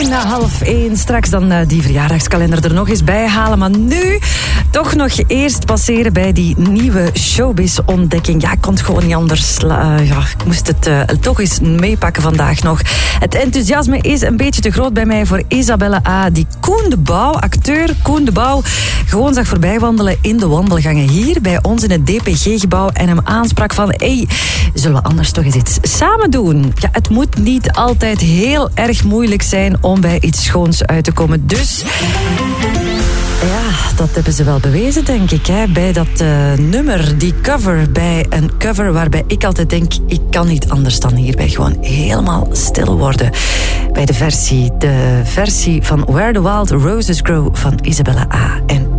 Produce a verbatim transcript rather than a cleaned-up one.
tien na half één. Straks dan uh, die verjaardagskalender er nog eens bij halen. Maar nu toch nog eerst passeren bij die nieuwe showbiz-ontdekking. Ja, ik kon het gewoon niet anders. Uh, ja, ik moest het uh, toch eens meepakken vandaag nog. Het enthousiasme is een beetje te groot bij mij voor Isabelle A. Die Koen de Bouw, acteur Koen de Bouw, gewoon zag voorbij wandelen in de wandelgangen hier bij ons in het D P G-gebouw en hem aansprak van hey, zullen we anders toch eens iets samen doen? Ja, het moet niet altijd heel erg moeilijk zijn om bij iets schoons uit te komen. Dus ja, dat hebben ze wel bewezen, denk ik. Hè? Bij dat uh, nummer, die cover, bij een cover waarbij ik altijd denk, ik kan niet anders dan hierbij gewoon helemaal stil worden. Bij de versie, de versie van Where the Wild Roses Grow van Isabelle A. en